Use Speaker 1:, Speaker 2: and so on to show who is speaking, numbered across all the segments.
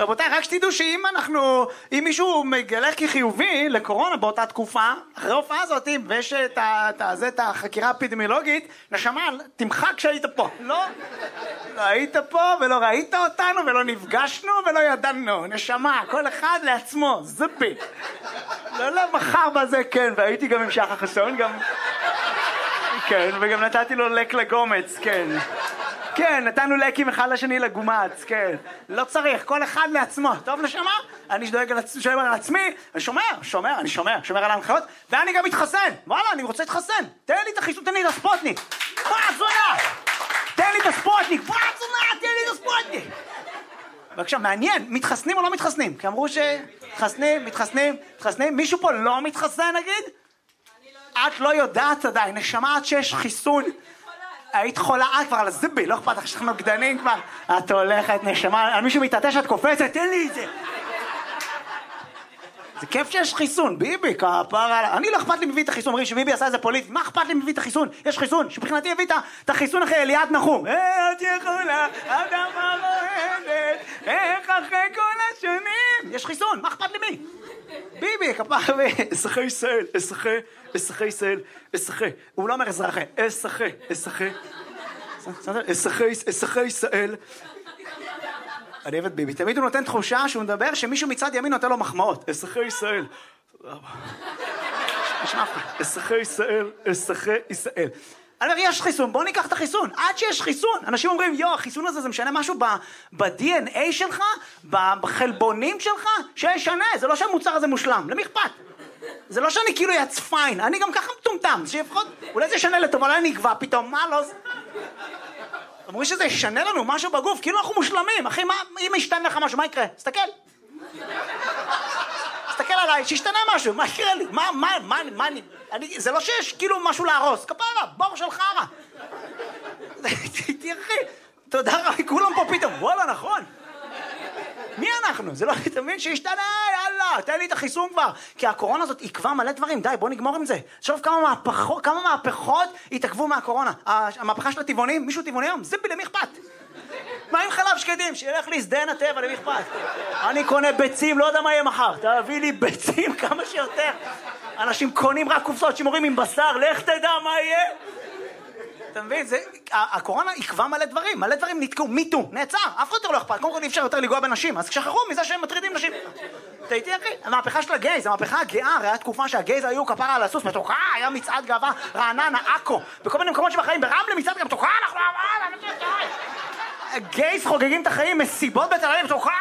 Speaker 1: רבותיי, רק שתדעו שאם מישהו מגלה כחיובי לקורונה באותה תקופה, אחרי ההופעה הזאת, ויש את החקירה האפידמיולוגית, נשמה, תמחק כשהיית פה. לא היית פה ולא ראית אותנו ולא נפגשנו ולא ידענו. נשמה, כל אחד לעצמו, זפי. לא, מחר בזה, כן, והייתי גם עם שחר חסון, גם... כן, וגם נתתי לו לק לגומץ, כן. כן, נתנו לקים אחד לשני לגומץ, כן. לא צריך, כל אחד לעצמו. טוב, נשמה? אני שדואג על עצמי, אני שומר על ההנחיות, ואני גם מתחסן. וואלה, אני רוצה להתחסן. תן לי את החיסון, תן לי את הספוטניק. תן לי את הספוטניק. בבקשה, מעניין, מתחסנים או לא מתחסנים? כי אמרו מתחסנים. מישהו פה לא מתחסן, נגיד? את לא יודעת עדיין, נשמה עד שיש חיסון. היית חולה, כבר על הזבי, לא אכפת לך שאנחנו גדנים כבר. את הולכת, נשמה, על מישהו מתעטש, את קופצת, תן לי את זה. זה כיף שיש חיסון, ביבי, כפרה. אני לא אכפת לי מביא את החיסון, אומרים שביבי עשה איזה פוליטי, מה אכפת לי מביא את החיסון? יש חיסון, שבחינתי הביא את החיסון אחרי אליעד נחום. את יכולה, אדמה רועדת, איך אחרי כל השנים. יש חיסון, מה אכפת לי מי? ביבי, כפרה, אזרחי ישראל, אזרחי ישראל, הוא לא אומר אזרחי, אזרחי ישראל. אני אוהב את ביבי, תמיד הוא נותן תחושה שהוא מדבר שמישהו מצד ימין נותן לו מחמאות. אזרחי ישראל. אזרחי ישראל. אני אומר, יש חיסון, בוא ניקח את החיסון. עד שיש חיסון, אנשים אומרים, החיסון הזה זה משנה משהו ב-DNA שלך, בחלבונים שלך, שישנה. זה לא שהמוצר הזה מושלם, למי אכפת? זה לא שאני כאילו יצפיין, אני גם ככה מטומטם, שיפחות, אולי זה ישנה לטוב, אולי אני אגבה פתאום, מה לא? אמרו שזה ישנה לנו משהו בגוף, כאילו אנחנו מושלמים, אחי, אם ישתנה לך משהו, מה יקרה? תסתכל עליי, שישתנה משהו, מה יקרה לי? זה לא שיש כאילו משהו להרוס, כפרה, בור של חרה. תראי, תודה רבה, כולם פה פתאום, וואלה, נכון. מי אנחנו? זה לא תמיד שישתנה, יאללה, תן לי את החיסון כבר. כי הקורונה הזאת עקבה מלא דברים, די, בוא נגמור עם זה. שוב כמה מהפכות התעכבו מהקורונה. המהפכה של הטבעונים, מישהו טבעוני היום? זיפי, למי אכפת? מה עם חלב שקדים? שילך לי שדן הטבע, למי אכפת? אני קונה ביצים, לא יודע מה יהיה מחר. תביא לי ביצים כמה שיותר. אנשים קונים רק קופסאות שמורים עם בשר, לך תדע מה יהיה. אתה מבין? הקורונה עקבה מלא דברים נתקעו, מיטו, נעצר, אף אחד יותר לא אכפת, קודם כל אי אפשר יותר לגוע בנשים, אז שכחו מזה שהם מטרידים נשים. אתה איתי אחי? המהפכה של הגייז, המהפכה הגאה, הרי היה תקופה שהגייז היו כפרה על הסוס, מתוקה, היה מצעד גאווה, רעננה, עכו, בכל מיני מקומות שבחיים, ברמלה מצעד גם מתוקה, אנחנו הגייז חוגגים את החיים, מסיבות בתל אביב, מתוקה,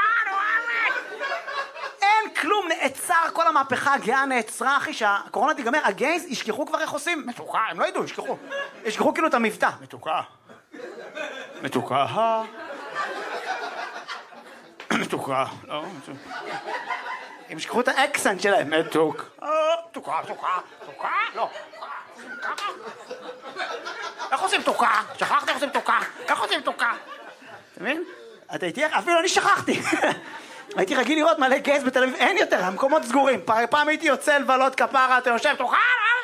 Speaker 1: אין כלום, נעצר, כל המהפכה הגאה נעצרה, אחי, שהקורונה תיגמר, הגייז ישכחו כבר איך עושים, מתוקה, הם לא ידעו, ישכחו כאילו את המבטא, מתוקה, לא, הם ישכחו את האקסנט שלהם, מתוקה, לא, איך עושים תוקה? שכחתי איך עושים תוקה, אתה מבין? אתה איתי, אפילו אני שכחתי. הייתי רגיל לראות מלא גייז בתל אביב, אין יותר, המקומות סגורים. פעם הייתי יוצא לבלות כפרה, אתה יושב, תוכל,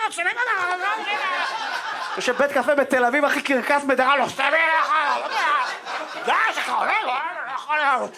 Speaker 1: יושב בית קפה בתל אביב, הכי קרקס בדרה, לא סתם לך, די, שכחו, לא יכול להיות,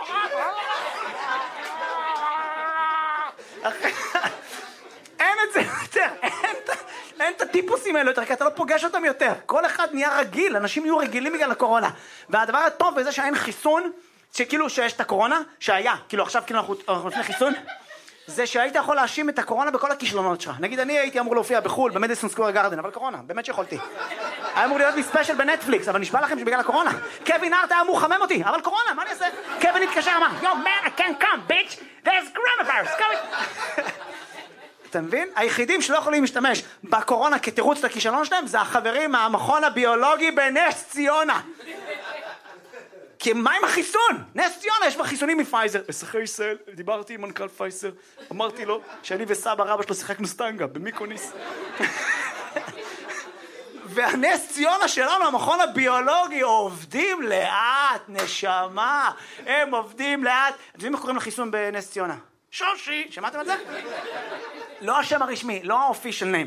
Speaker 1: אין את זה יותר, אין את הטיפוסים האלה יותר, כי אתה לא פוגש אותם יותר. כל אחד נהיה רגיל, אנשים יהיו רגילים בגלל הקורונה. והדבר הטוב בזה שאין חיסון, שכאילו שיש את הקורונה, שהיה, כאילו עכשיו כאילו אנחנו לפני חיסון, זה שהיית יכול להאשים את הקורונה בכל הכישלונות שלך. נגיד אני הייתי אמור להופיע בחול, במדיסון סקוור גארדן, אבל קורונה, באמת שיכולתי. היה אמור להיות לי ספיישל בנטפליקס, אבל נשבע לכם שבגלל הקורונה. קווין הארט היה אמור לחמם אותי, אבל קורונה, מה אני אעשה? קווין התקשר, אמר, yo man, I can't come, bitch, there's coronavirus, אתה מבין? היחידים שלא יכולים להשתמש בקורונה כתירוץ לכישלון שלהם, זה החברים מהמכון הביולוגי בנס ציונה. כי מה עם החיסון? נס ציונה, יש בה חיסונים מפייזר. אזרחי ישראל, דיברתי עם מנכ"ל פייזר, אמרתי לו שאני וסבא רבא שלו שיחקנו סטנגה במיקוניס. והנס ציונה שלנו, המכון הביולוגי, עובדים לאט, נשמה. הם עובדים לאט. אתם יודעים מה קוראים לחיסון בנס ציונה? שושי, שמעתם על זה? לא השם הרשמי, לא ה-official name.